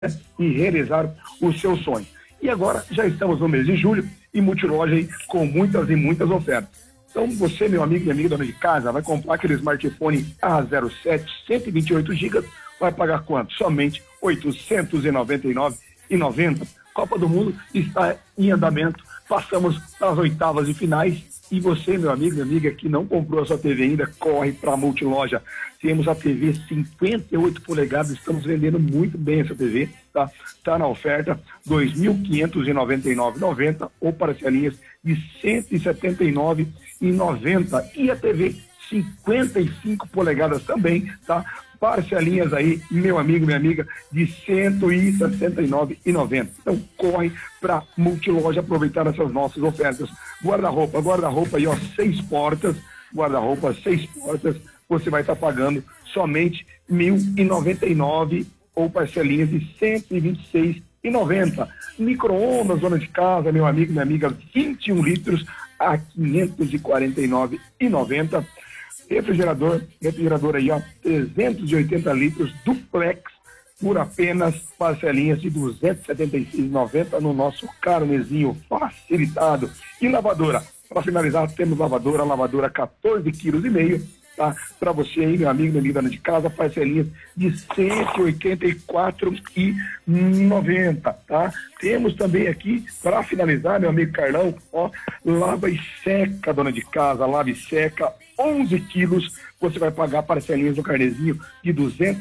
e realizar o seu sonho. E agora já estamos no mês de julho e Multiloja aí com muitas e muitas ofertas. Então você, meu amigo e amiga dona de casa, vai comprar aquele smartphone A07 128 GB, vai pagar quanto? Somente R$ 899,90. Copa do Mundo está em andamento, passamos às oitavas de finais e você, meu amigo e amiga, que não comprou a sua TV ainda, corre para a Multiloja. Temos a TV 58 polegadas, estamos vendendo muito bem essa TV, tá? Está na oferta R$ 2.599,90 ou parcelinhas de R$ 179,90. E a TV 55 polegadas também, tá? Parcelinhas aí, meu amigo, minha amiga, de R$ 169,90. Então corre para Multiloja aproveitar essas nossas ofertas. Guarda-roupa aí, ó, 6 portas, guarda-roupa 6 portas, você vai estar pagando somente R$ 1.099 ou parcelinhas de R$ 126,90. Micro-ondas, dona de casa, meu amigo, minha amiga, 21 litros a R$ 549,90. Refrigerador aí, ó, 380 litros duplex por apenas parcelinhas de R$ 276,90 no nosso carnezinho facilitado. E lavadora, para finalizar, temos lavadora 14,5 kg, tá? Para você aí, meu amigo, minha amiga dona de casa, parcelinhas de R$ 184,90, tá? Temos também aqui, para finalizar, meu amigo Carlão, ó, lava e seca, dona de casa, lava e seca, 11 quilos, você vai pagar parcelinhas no carnezinho de R$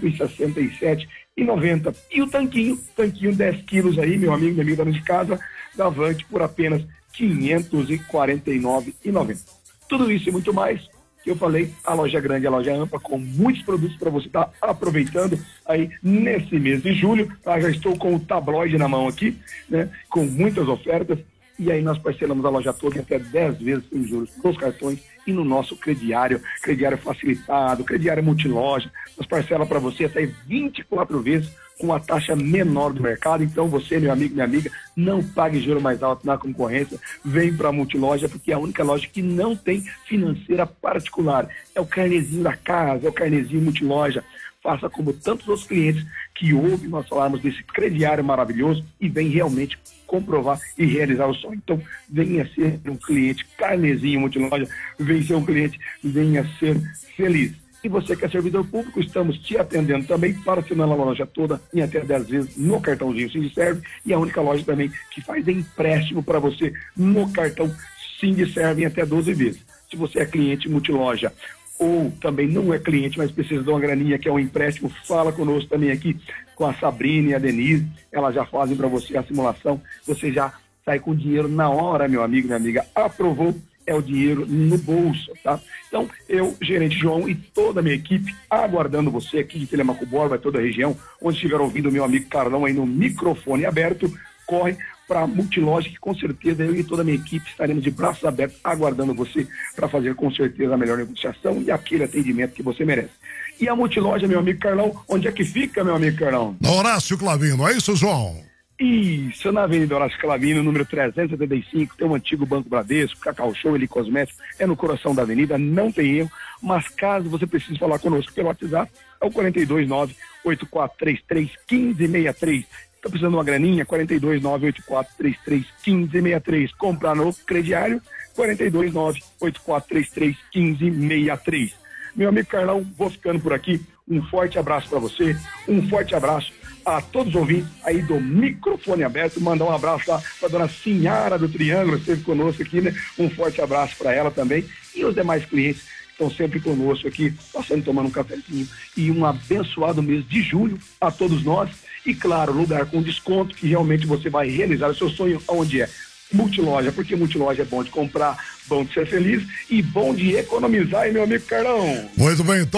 267,90. E o tanquinho 10 quilos aí, meu amigo, minha amiga dona de casa, da Avante por apenas R$ 549,90. Tudo isso e muito mais que eu falei, a loja grande, a loja ampla, com muitos produtos para você estar aproveitando aí nesse mês de julho, tá? Já estou com o tabloide na mão aqui, né? Com muitas ofertas, e aí nós parcelamos a loja toda em até 10 vezes sem juros nos cartões e no nosso crediário facilitado, crediário Multiloja, nós parcelamos para você até 24 vezes com a taxa menor do mercado. Então você, meu amigo, minha amiga, não pague juro mais alto na concorrência, vem para a Multiloja, porque é a única loja que não tem financeira particular, é o carnezinho da casa, é o carnezinho Multiloja. Faça como tantos outros clientes que ouvem nós falarmos desse crediário maravilhoso e vem realmente comprovar e realizar o sonho. Então, venha ser um cliente carnezinho Multiloja, venha ser um cliente, venha ser feliz. E você que é servidor público, estamos te atendendo também, parcelando a loja toda em até 10 vezes no cartãozinho Sindiserve, e a única loja também que faz empréstimo para você no cartão Sindiserve em até 12 vezes. Se você é cliente Multiloja ou também não é cliente, mas precisa de uma graninha, que é um empréstimo, fala conosco também aqui com a Sabrina e a Denise, elas já fazem para você a simulação, você já sai com o dinheiro na hora, meu amigo, minha amiga, aprovou, é o dinheiro no bolso, tá? Então, eu, gerente João e toda a minha equipe, aguardando você aqui de Telemaco Borba, toda a região, onde estiver ouvindo o meu amigo Carlão aí no microfone aberto, corre para a Multiloja, que com certeza eu e toda a minha equipe estaremos de braços abertos aguardando você para fazer com certeza a melhor negociação e aquele atendimento que você merece. E a Multiloja, meu amigo Carlão, onde é que fica, meu amigo Carlão? Na Horácio Clavino, é isso, João? Isso, na Avenida Horácio Clavino, número 375, tem um antigo Banco Bradesco, Cacau Show, Eli Cosméticos, é no coração da avenida, não tem erro, mas caso você precise falar conosco pelo WhatsApp, é o 429-8433-1563. Tá precisando de uma graninha? 429-8433-1563. Comprar no crediário, 429-8433-1563. Meu amigo Carlão, vou ficando por aqui. Um forte abraço para você, um forte abraço a todos os ouvintes aí do microfone aberto. Mandar um abraço lá para dona Sinhara do Triângulo, que esteve conosco aqui, né? Um forte abraço para ela também e os demais clientes que estão sempre conosco aqui, passando, tomando um cafezinho. E um abençoado mês de julho a todos nós. E claro, lugar com desconto, que realmente você vai realizar o seu sonho. Onde é? Multiloja, porque Multiloja é bom de comprar, bom de ser feliz e bom de economizar, hein, meu amigo Carlão? Muito bem, então.